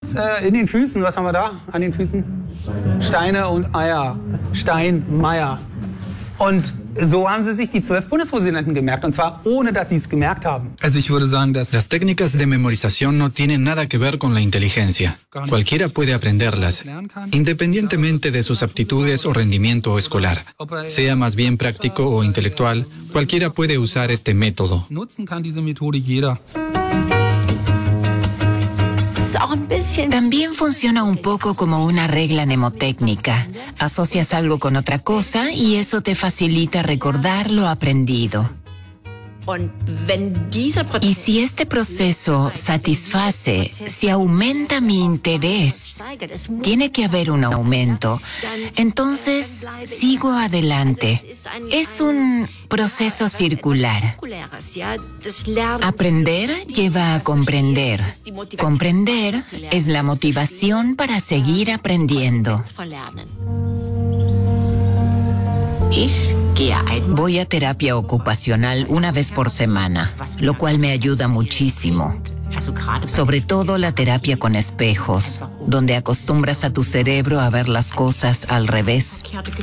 in den Füßen, was haben wir da an den Füßen? Steine und Eier. Steinmeier. Und so haben sie sich die 12 Bundespräsidenten gemerkt, und zwar ohne, dass sie es gemerkt haben. Also ich würde sagen, dass Las técnicas de memorización no tienen nada que ver con la inteligencia. Cualquiera puede aprenderlas, independientemente de sus aptitudes o rendimiento escolar. Sea más bien práctico o intelectual, cualquiera puede usar este método. nutzen kann diese Methode jeder. También funciona un poco como una regla mnemotécnica. Asocias algo con otra cosa y eso te facilita recordar lo aprendido. Y si este proceso satisface, si aumenta mi interés, tiene que haber un aumento. Entonces, sigo adelante. Es un proceso circular. Aprender lleva a comprender. Comprender es la motivación para seguir aprendiendo. Voy a terapia ocupacional una vez por semana, lo cual me ayuda muchísimo. Sobre todo la terapia con espejos, donde acostumbras a tu cerebro a ver las cosas al revés.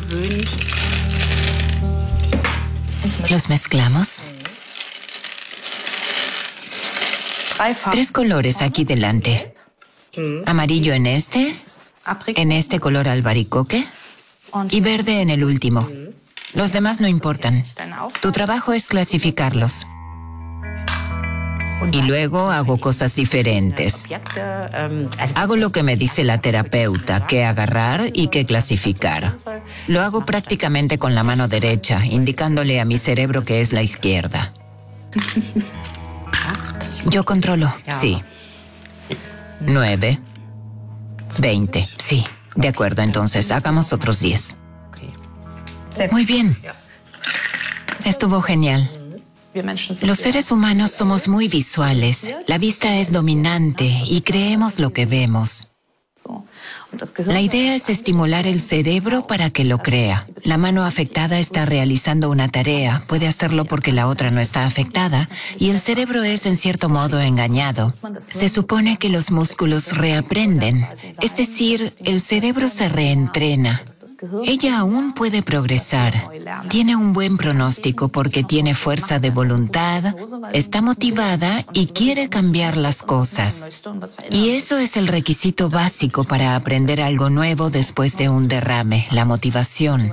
¿Los mezclamos? 3 colores aquí delante. Amarillo en este color albaricoque y verde en el último. Los demás no importan. Tu trabajo es clasificarlos. Y luego hago cosas diferentes. Hago lo que me dice la terapeuta, qué agarrar y qué clasificar. Lo hago prácticamente con la mano derecha, indicándole a mi cerebro que es la izquierda. Yo controlo, sí. 9, 20, sí. De acuerdo, entonces, hagamos otros 10. Muy bien. Estuvo genial. Los seres humanos somos muy visuales. La vista es dominante y creemos lo que vemos. La idea es estimular el cerebro para que lo crea. La mano afectada está realizando una tarea, puede hacerlo porque la otra no está afectada, y el cerebro es en cierto modo engañado. Se supone que los músculos reaprenden, es decir, el cerebro se reentrena. Ella aún puede progresar. Tiene un buen pronóstico porque tiene fuerza de voluntad, está motivada y quiere cambiar las cosas. Y eso es el requisito básico para aprender algo nuevo después de un derrame, la motivación.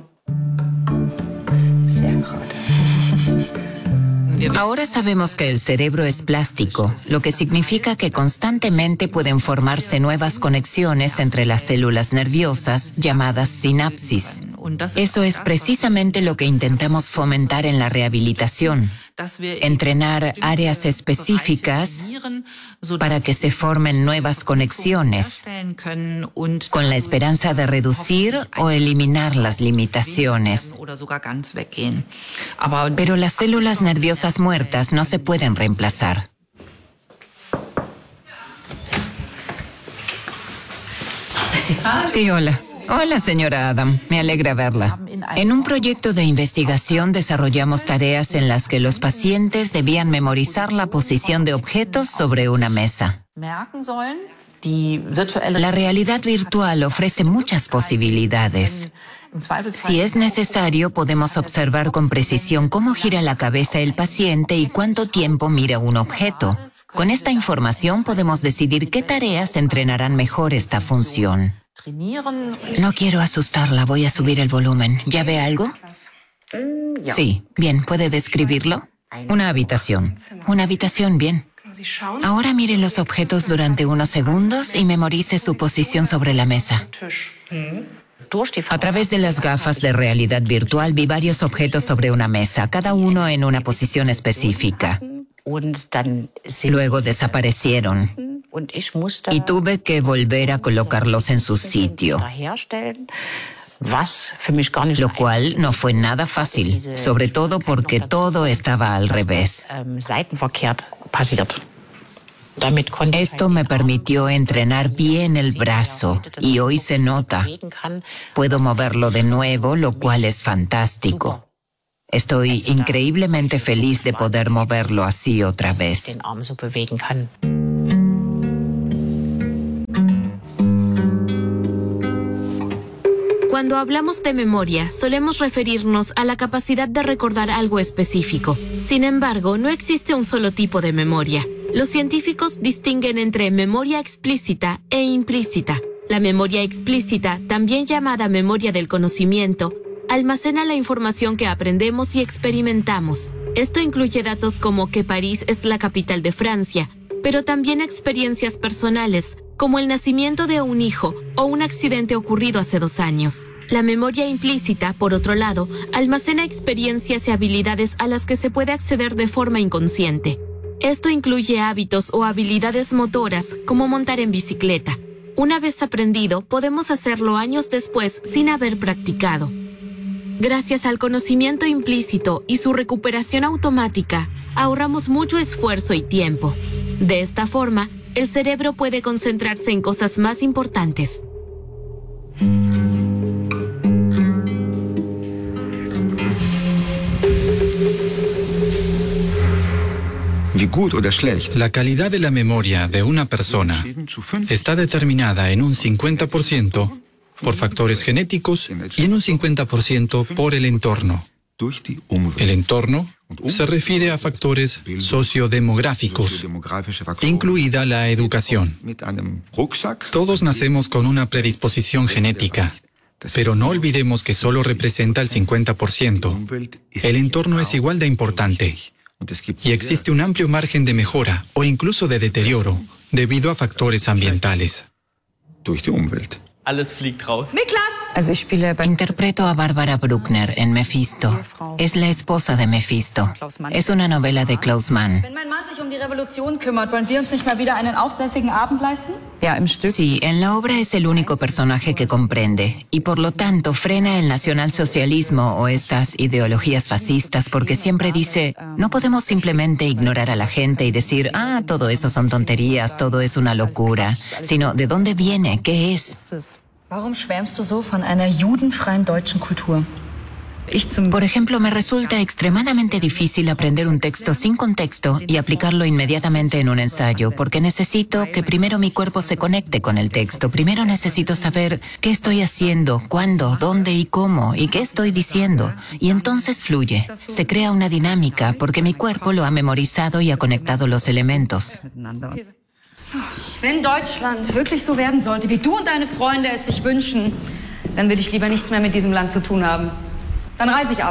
Ahora sabemos que el cerebro es plástico, lo que significa que constantemente pueden formarse nuevas conexiones entre las células nerviosas llamadas sinapsis. Eso es precisamente lo que intentamos fomentar en la rehabilitación. Entrenar áreas específicas para que se formen nuevas conexiones, con la esperanza de reducir o eliminar las limitaciones. Pero las células nerviosas muertas no se pueden reemplazar. Sí, hola. Hola, señora Adam. Me alegra verla. En un proyecto de investigación desarrollamos tareas en las que los pacientes debían memorizar la posición de objetos sobre una mesa. La realidad virtual ofrece muchas posibilidades. Si es necesario, podemos observar con precisión cómo gira la cabeza el paciente y cuánto tiempo mira un objeto. Con esta información podemos decidir qué tareas entrenarán mejor esta función. No quiero asustarla, voy a subir el volumen. ¿Ya ve algo? Sí, bien, ¿puede describirlo? Una habitación. Una habitación, bien. Ahora mire los objetos durante unos segundos y memorice su posición sobre la mesa. A través de las gafas de realidad virtual vi varios objetos sobre una mesa, cada uno en una posición específica. Luego desaparecieron. Y tuve que volver a colocarlos en su sitio, lo cual no fue nada fácil, sobre todo porque todo estaba al revés. Esto me permitió entrenar bien el brazo y hoy se nota. Puedo moverlo de nuevo, lo cual es fantástico. Estoy increíblemente feliz de poder moverlo así otra vez. Cuando hablamos de memoria, solemos referirnos a la capacidad de recordar algo específico. Sin embargo, no existe un solo tipo de memoria. Los científicos distinguen entre memoria explícita e implícita. La memoria explícita, también llamada memoria del conocimiento, almacena la información que aprendemos y experimentamos. Esto incluye datos como que París es la capital de Francia, pero también experiencias personales, como el nacimiento de un hijo o un accidente ocurrido hace 2 años. La memoria implícita, por otro lado, almacena experiencias y habilidades a las que se puede acceder de forma inconsciente. Esto incluye hábitos o habilidades motoras, como montar en bicicleta. Una vez aprendido, podemos hacerlo años después sin haber practicado. Gracias al conocimiento implícito y su recuperación automática, ahorramos mucho esfuerzo y tiempo. De esta forma, el cerebro puede concentrarse en cosas más importantes. La calidad de la memoria de una persona está determinada en un 50% por factores genéticos y en un 50% por el entorno. El entorno se refiere a factores sociodemográficos, incluida la educación. Todos nacemos con una predisposición genética, pero no olvidemos que solo representa el 50%. El entorno es igual de importante y existe un amplio margen de mejora o incluso de deterioro debido a factores ambientales. Alles fliegt raus. Interpreto a Bárbara Bruckner en Mephisto. Es la esposa de Mephisto. Es una novela de Klaus Mann. Sí, en la obra es el único personaje que comprende y por lo tanto frena el nacionalsocialismo o estas ideologías fascistas porque siempre dice, no podemos simplemente ignorar a la gente y decir, todo eso son tonterías, todo es una locura, sino ¿de dónde viene? ¿Qué es? Warum schwärmst du so von einer judenfreien deutschen Kultur? Por ejemplo, me resulta extremadamente difícil aprender un texto sin contexto y aplicarlo inmediatamente en un ensayo, porque necesito que primero mi cuerpo se conecte con el texto. Primero necesito saber qué estoy haciendo, cuándo, dónde y cómo, y qué estoy diciendo. Y entonces fluye. Se crea una dinámica, porque mi cuerpo lo ha memorizado y ha conectado los elementos. Wenn Deutschland wirklich so werden sollte, wie du und deine Freunde es sich wünschen, dann will ich lieber nichts mehr mit diesem Land zu tun haben. Dann reise ich ab.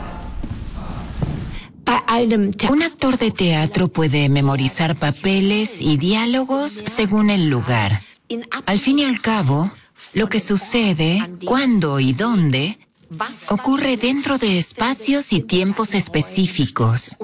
Un actor de teatro puede memorizar papeles y diálogos según el lugar. Al fin y al cabo, lo que sucede, cuándo y dónde, ocurre dentro de espacios y tiempos específicos.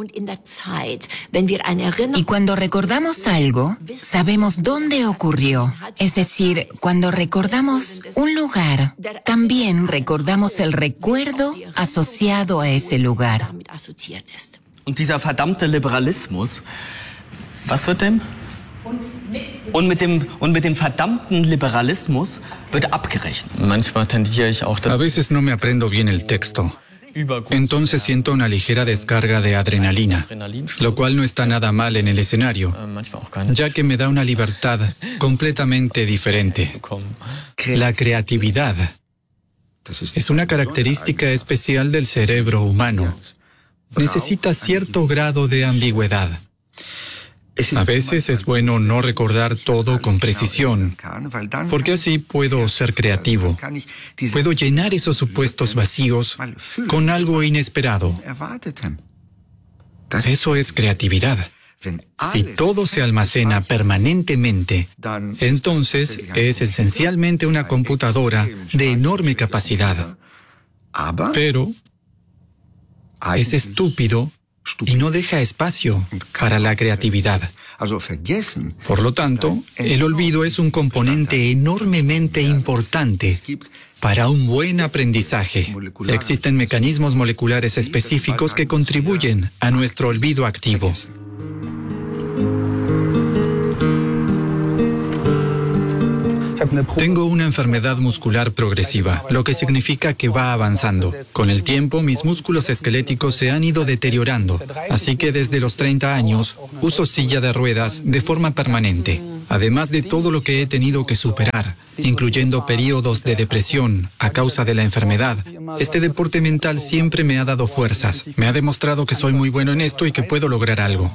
Y cuando recordamos algo, sabemos dónde ocurrió. Es decir, cuando recordamos un lugar, también recordamos el recuerdo asociado a ese lugar. Und dieser verdammte Liberalismus, was wird dem? Und mit dem verdammten Liberalismus wird abgerechnet. Manchmal tendiere ich auch A veces no me aprendo bien el texto. Entonces siento una ligera descarga de adrenalina, lo cual no está nada mal en el escenario, ya que me da una libertad completamente diferente. La creatividad es una característica especial del cerebro humano. Necesita cierto grado de ambigüedad. A veces es bueno no recordar todo con precisión, porque así puedo ser creativo. Puedo llenar esos supuestos vacíos con algo inesperado. Eso es creatividad. Si todo se almacena permanentemente, entonces es esencialmente una computadora de enorme capacidad. Pero es estúpido y no deja espacio para la creatividad. Por lo tanto, el olvido es un componente enormemente importante para un buen aprendizaje. Existen mecanismos moleculares específicos que contribuyen a nuestro olvido activo. Tengo una enfermedad muscular progresiva, lo que significa que va avanzando. Con el tiempo, mis músculos esqueléticos se han ido deteriorando, así que desde los 30 años uso silla de ruedas de forma permanente. Además de todo lo que he tenido que superar, incluyendo periodos de depresión a causa de la enfermedad, este deporte mental siempre me ha dado fuerzas. Me ha demostrado que soy muy bueno en esto y que puedo lograr algo.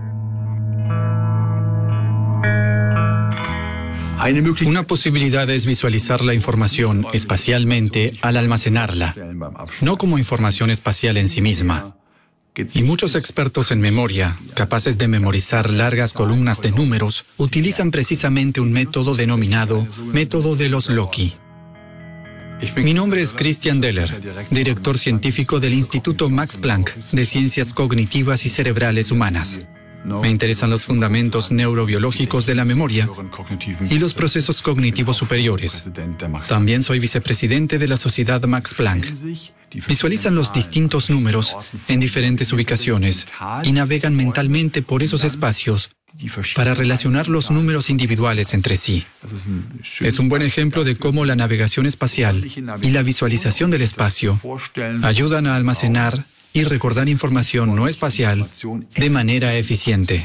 Una posibilidad es visualizar la información espacialmente al almacenarla, no como información espacial en sí misma. Y muchos expertos en memoria, capaces de memorizar largas columnas de números, utilizan precisamente un método denominado método de los Loci. Mi nombre es Christian Deller, director científico del Instituto Max Planck de Ciencias Cognitivas y Cerebrales Humanas. Me interesan los fundamentos neurobiológicos de la memoria y los procesos cognitivos superiores. También soy vicepresidente de la Sociedad Max Planck. Visualizan los distintos números en diferentes ubicaciones y navegan mentalmente por esos espacios para relacionar los números individuales entre sí. Es un buen ejemplo de cómo la navegación espacial y la visualización del espacio ayudan a almacenar y recordar información no espacial de manera eficiente.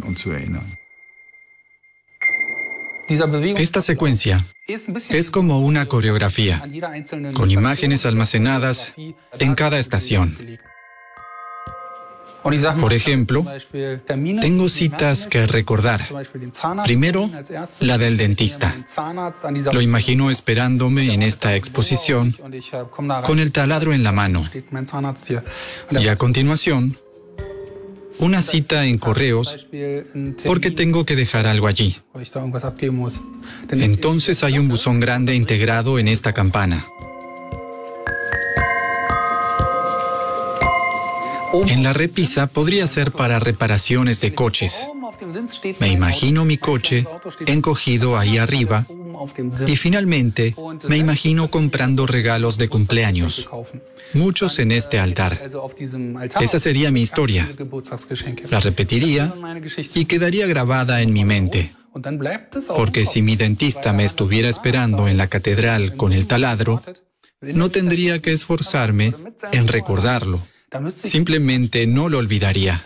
Esta secuencia es como una coreografía, con imágenes almacenadas en cada estación. Por ejemplo, tengo citas que recordar. Primero, la del dentista. Lo imagino esperándome en esta exposición con el taladro en la mano. Y a continuación, una cita en correos porque tengo que dejar algo allí. Entonces hay un buzón grande integrado en esta campana. En la repisa podría ser para reparaciones de coches. Me imagino mi coche encogido ahí arriba y finalmente me imagino comprando regalos de cumpleaños, muchos en este altar. Esa sería mi historia. La repetiría y quedaría grabada en mi mente. Porque si mi dentista me estuviera esperando en la catedral con el taladro, no tendría que esforzarme en recordarlo. Simplemente no lo olvidaría.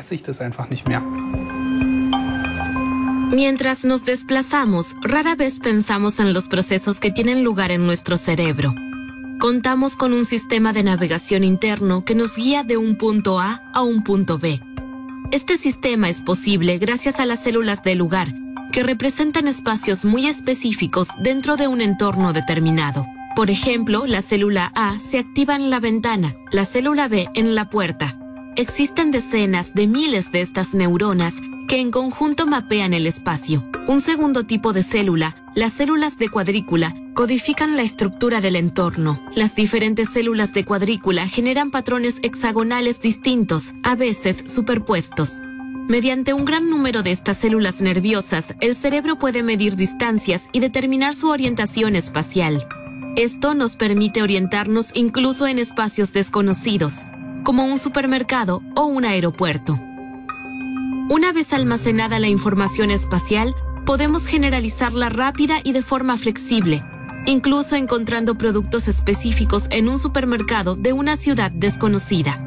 Mientras nos desplazamos, rara vez pensamos en los procesos que tienen lugar en nuestro cerebro. Contamos con un sistema de navegación interno que nos guía de un punto A a un punto B. Este sistema es posible gracias a las células del lugar, que representan espacios muy específicos dentro de un entorno determinado. Por ejemplo, la célula A se activa en la ventana, la célula B en la puerta. Existen decenas de miles de estas neuronas que en conjunto mapean el espacio. Un segundo tipo de célula, las células de cuadrícula, codifican la estructura del entorno. Las diferentes células de cuadrícula generan patrones hexagonales distintos, a veces superpuestos. Mediante un gran número de estas células nerviosas, el cerebro puede medir distancias y determinar su orientación espacial. Esto nos permite orientarnos incluso en espacios desconocidos, como un supermercado o un aeropuerto. Una vez almacenada la información espacial, podemos generalizarla rápida y de forma flexible, incluso encontrando productos específicos en un supermercado de una ciudad desconocida.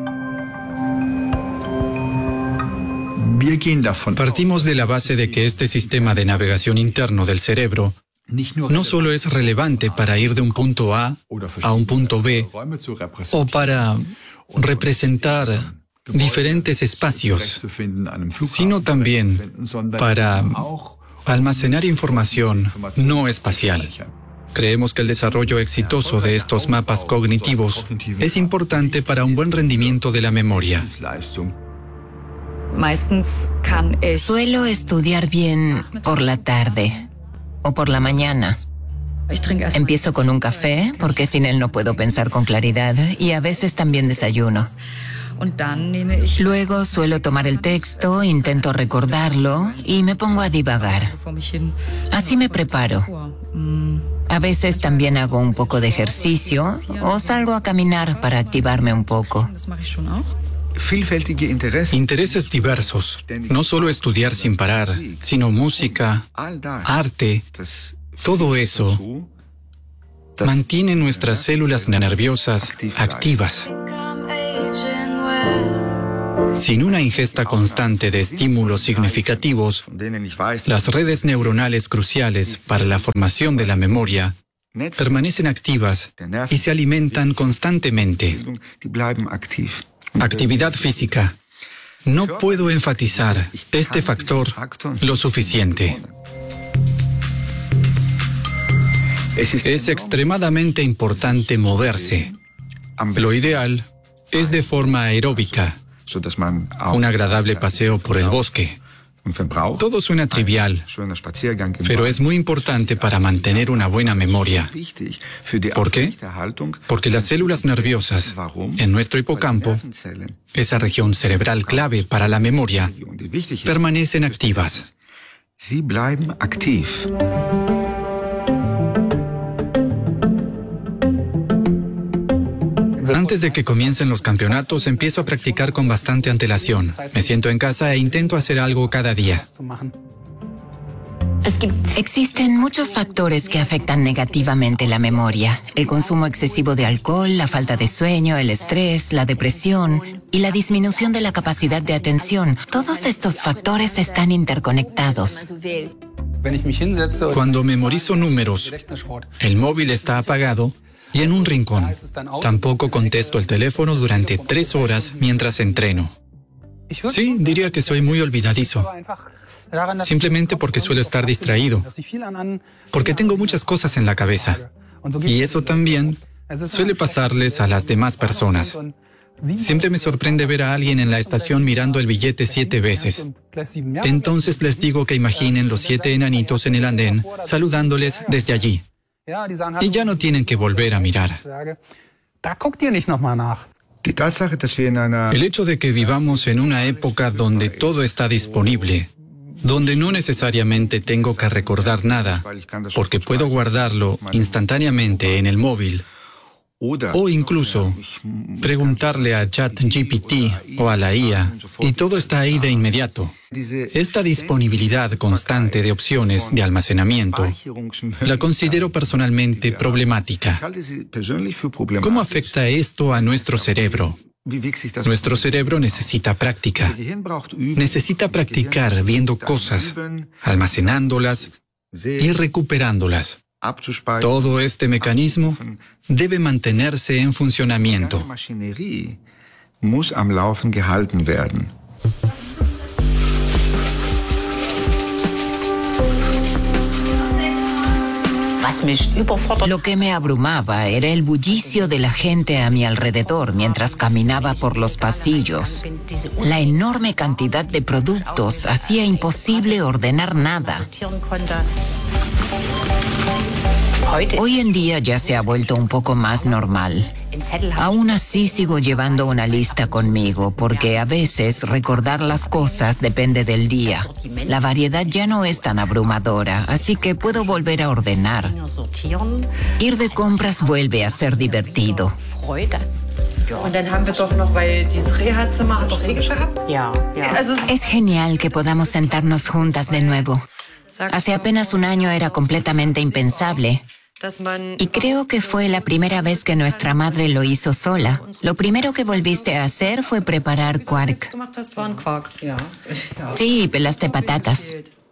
Partimos de la base de que este sistema de navegación interno del cerebro no solo es relevante para ir de un punto A a un punto B o para representar diferentes espacios, sino también para almacenar información no espacial. Creemos que el desarrollo exitoso de estos mapas cognitivos es importante para un buen rendimiento de la memoria. Suelo estudiar bien por la tarde o por la mañana. Empiezo con un café, porque sin él no puedo pensar con claridad, y a veces también desayuno. Luego suelo tomar el texto, intento recordarlo y me pongo a divagar. Así me preparo. A veces también hago un poco de ejercicio o salgo a caminar para activarme un poco. Intereses diversos, no solo estudiar sin parar, sino música, arte, todo eso mantiene nuestras células nerviosas activas. Sin una ingesta constante de estímulos significativos, las redes neuronales cruciales para la formación de la memoria permanecen activas y se alimentan constantemente. Actividad física. No puedo enfatizar este factor lo suficiente. Es extremadamente importante moverse. Lo ideal es de forma aeróbica, un agradable paseo por el bosque. Todo suena trivial, pero es muy importante para mantener una buena memoria. ¿Por qué? Porque las células nerviosas en nuestro hipocampo, esa región cerebral clave para la memoria, permanecen activas. Antes de que comiencen los campeonatos, empiezo a practicar con bastante antelación. Me siento en casa e intento hacer algo cada día. Existen muchos factores que afectan negativamente la memoria. El consumo excesivo de alcohol, la falta de sueño, el estrés, la depresión y la disminución de la capacidad de atención. Todos estos factores están interconectados. Cuando memorizo números, el móvil está apagado y en un rincón. Tampoco contesto el teléfono durante 3 horas mientras entreno. Sí, diría que soy muy olvidadizo. Simplemente porque suelo estar distraído. Porque tengo muchas cosas en la cabeza. Y eso también suele pasarles a las demás personas. Siempre me sorprende ver a alguien en la estación mirando el billete 7 veces. Entonces les digo que imaginen los 7 enanitos en el andén, saludándoles desde allí. Y ya no tienen que volver a mirar. El hecho de que vivamos en una época donde todo está disponible, donde no necesariamente tengo que recordar nada, porque puedo guardarlo instantáneamente en el móvil, o incluso preguntarle a ChatGPT o a la IA, y todo está ahí de inmediato. Esta disponibilidad constante de opciones de almacenamiento la considero personalmente problemática. ¿Cómo afecta esto a nuestro cerebro? Nuestro cerebro necesita práctica. Necesita practicar viendo cosas, almacenándolas y recuperándolas. Todo este mecanismo debe mantenerse en funcionamiento. Lo que me abrumaba era el bullicio de la gente a mi alrededor mientras caminaba por los pasillos. La enorme cantidad de productos hacía imposible ordenar nada. Hoy en día ya se ha vuelto un poco más normal. Aún así sigo llevando una lista conmigo porque a veces recordar las cosas depende del día. La variedad ya no es tan abrumadora, así que puedo volver a ordenar. Ir de compras vuelve a ser divertido. Es genial que podamos sentarnos juntas de nuevo. Hace apenas un año era completamente impensable. Y creo que fue la primera vez que nuestra madre lo hizo sola. Lo primero que volviste a hacer fue preparar quark. Sí, pelaste patatas.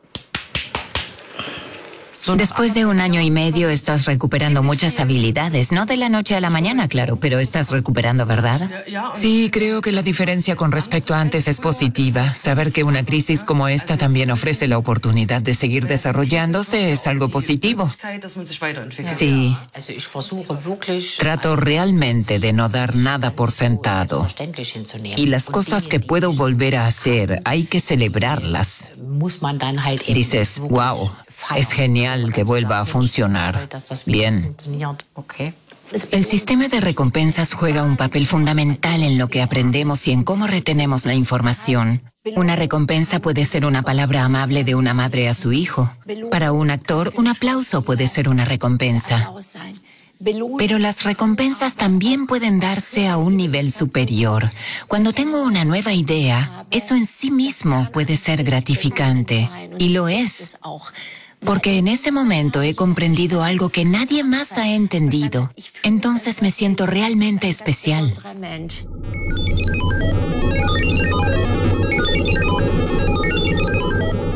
Después de 1 año y medio estás recuperando muchas habilidades. No de la noche a la mañana, claro, pero estás recuperando, ¿verdad? Sí, creo que la diferencia con respecto a antes es positiva. Saber que una crisis como esta también ofrece la oportunidad de seguir desarrollándose es algo positivo. Sí. Trato realmente de no dar nada por sentado. Y las cosas que puedo volver a hacer, hay que celebrarlas. Dices, wow, es genial que vuelva a funcionar. Bien. El sistema de recompensas juega un papel fundamental en lo que aprendemos y en cómo retenemos la información. Una recompensa puede ser una palabra amable de una madre a su hijo. Para un actor, un aplauso puede ser una recompensa. Pero las recompensas también pueden darse a un nivel superior. Cuando tengo una nueva idea, eso en sí mismo puede ser gratificante. Y lo es. Porque en ese momento he comprendido algo que nadie más ha entendido. Entonces me siento realmente especial.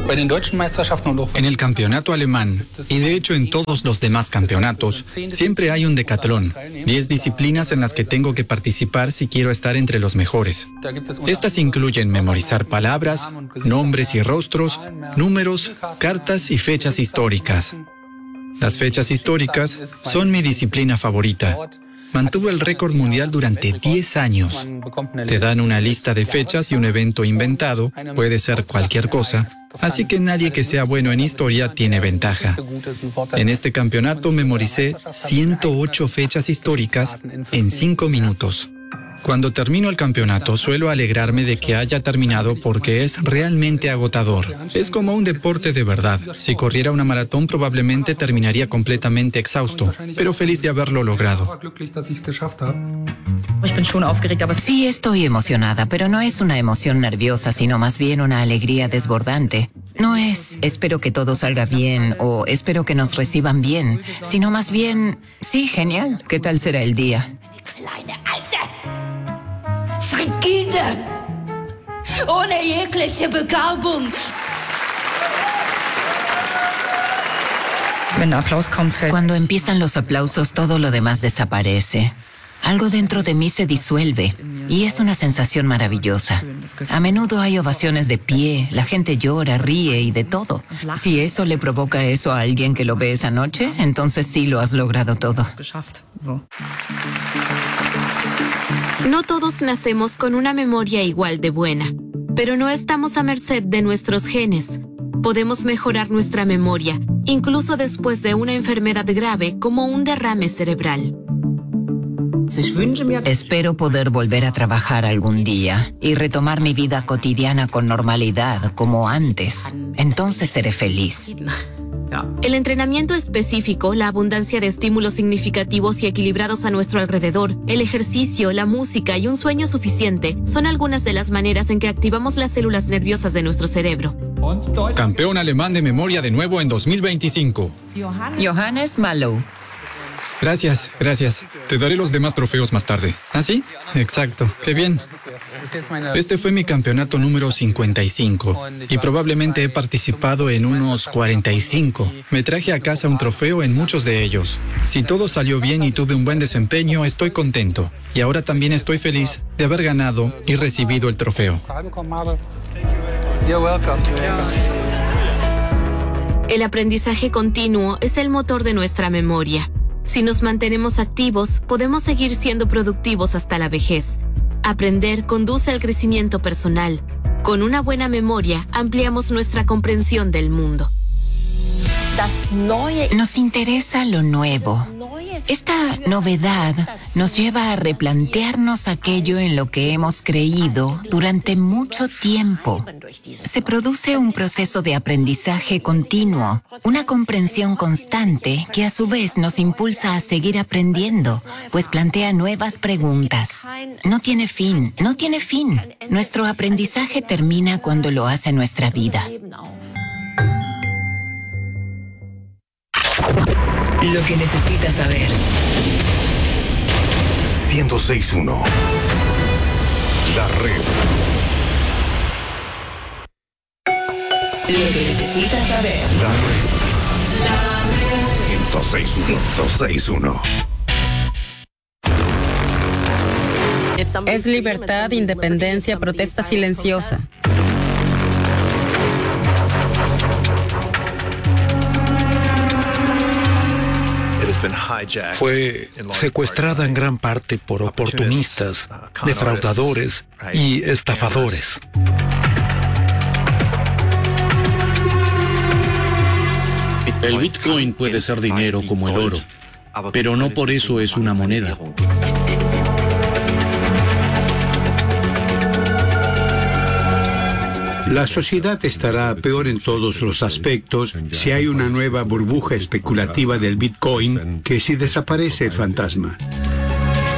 En el campeonato alemán, y de hecho en todos los demás campeonatos, siempre hay un decatlón, 10 disciplinas en las que tengo que participar si quiero estar entre los mejores. Estas incluyen memorizar palabras, nombres y rostros, números, cartas y fechas históricas. Las fechas históricas son mi disciplina favorita. Mantuvo el récord mundial durante 10 años. Te dan una lista de fechas y un evento inventado, puede ser cualquier cosa, así que nadie que sea bueno en historia tiene ventaja. En este campeonato memoricé 108 fechas históricas en 5 minutos. Cuando termino el campeonato, suelo alegrarme de que haya terminado porque es realmente agotador. Es como un deporte de verdad. Si corriera una maratón, probablemente terminaría completamente exhausto, pero feliz de haberlo logrado. Sí, estoy emocionada, pero no es una emoción nerviosa, sino más bien una alegría desbordante. No es espero que todo salga bien o espero que nos reciban bien, sino más bien, sí, genial, ¿qué tal será el día? Ohne jegliche Begabung. Cuando empiezan los aplausos, todo lo demás desaparece. Algo dentro de mí se disuelve y es una sensación maravillosa. A menudo hay ovaciones de pie, la gente llora, ríe y de todo. Si eso le provoca eso a alguien que lo ve esa noche, entonces sí lo has logrado todo. No todos nacemos con una memoria igual de buena, pero no estamos a merced de nuestros genes. Podemos mejorar nuestra memoria, incluso después de una enfermedad grave como un derrame cerebral. Espero poder volver a trabajar algún día y retomar mi vida cotidiana con normalidad, como antes. Entonces seré feliz. El entrenamiento específico, la abundancia de estímulos significativos y equilibrados a nuestro alrededor, el ejercicio, la música y un sueño suficiente son algunas de las maneras en que activamos las células nerviosas de nuestro cerebro. Campeón alemán de memoria de nuevo en 2025. Johannes Mallow. Gracias, gracias. Te daré los demás trofeos más tarde. ¿Ah, sí? Exacto. Qué bien. Este fue mi campeonato número 55 y probablemente he participado en unos 45. Me traje a casa un trofeo en muchos de ellos. Si todo salió bien y tuve un buen desempeño, estoy contento. Y ahora también estoy feliz de haber ganado y recibido el trofeo. El aprendizaje continuo es el motor de nuestra memoria. Si nos mantenemos activos, podemos seguir siendo productivos hasta la vejez. Aprender conduce al crecimiento personal. Con una buena memoria, ampliamos nuestra comprensión del mundo. Nos interesa lo nuevo. Esta novedad nos lleva a replantearnos aquello en lo que hemos creído durante mucho tiempo. Se produce un proceso de aprendizaje continuo, una comprensión constante que a su vez nos impulsa a seguir aprendiendo, pues plantea nuevas preguntas. No tiene fin, no tiene fin. Nuestro aprendizaje termina cuando lo hace nuestra vida. Lo que necesitas saber. 106.1 La Red. Lo que necesitas saber. La Red. 106.1 Es libertad, independencia, protesta silenciosa. Fue secuestrada en gran parte por oportunistas, defraudadores y estafadores. El Bitcoin puede ser dinero como el oro, pero no por eso es una moneda. La sociedad estará peor en todos los aspectos si hay una nueva burbuja especulativa del Bitcoin que si desaparece el fantasma.